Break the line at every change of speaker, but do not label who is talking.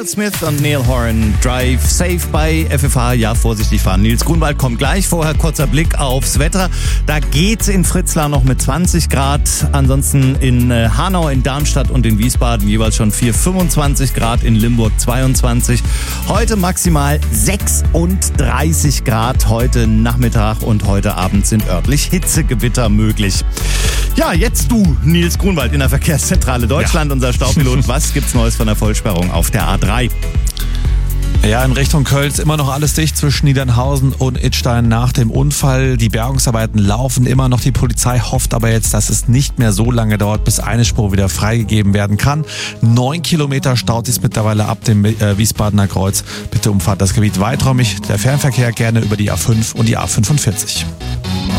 Smith und Neil Horan, Drive Safe bei FFH. Ja, vorsichtig fahren. Nils Grunwald kommt gleich. Vorher kurzer Blick aufs Wetter. Da geht's in Fritzlar noch mit 20 Grad. Ansonsten in Hanau, in Darmstadt und in Wiesbaden jeweils schon 25 Grad. In Limburg 22. Heute maximal 36 Grad. Heute Nachmittag und heute Abend sind örtlich Hitzegewitter möglich. Ja, jetzt du, Nils Grunwald in der Verkehrszentrale Deutschland, unser Staupilot. Was gibt's Neues von der Vollsperrung auf der A3?
Ja, in Richtung Köln ist immer noch alles dicht zwischen Niedernhausen und Idstein nach dem Unfall. Die Bergungsarbeiten laufen immer noch. Die Polizei hofft aber jetzt, dass es nicht mehr so lange dauert, bis eine Spur wieder freigegeben werden kann. 9 Kilometer staut sich mittlerweile ab dem Wiesbadener Kreuz. Bitte umfahrt das Gebiet weiträumig. Der Fernverkehr gerne über die A5 und die A45.